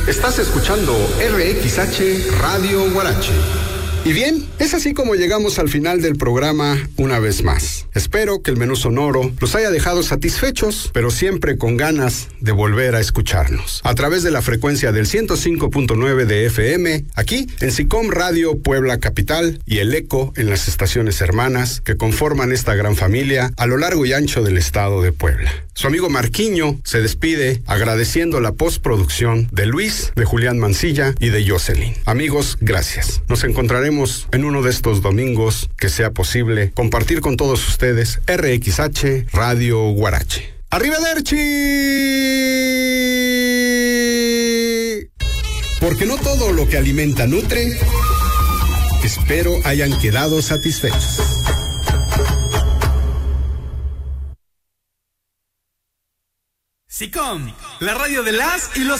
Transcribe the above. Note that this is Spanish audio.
Estás escuchando RXH Radio Huarache. Y bien, es así como llegamos al final del programa una vez más. Espero que el menú sonoro los haya dejado satisfechos, pero siempre con ganas de volver a escucharnos. A través de la frecuencia del 105.9 de FM, aquí en SICOM Radio Puebla Capital y el eco en las estaciones hermanas que conforman esta gran familia a lo largo y ancho del estado de Puebla. Su amigo Marquiño se despide agradeciendo la postproducción de Luis, de Julián Mancilla y de Jocelyn. Amigos, gracias. Nos encontraremos en uno de estos domingos que sea posible compartir con todos ustedes RXH Radio Huarache. ¡Arrivederci! Porque no todo lo que alimenta nutre. Espero hayan quedado satisfechos. SICOM, la radio de las y los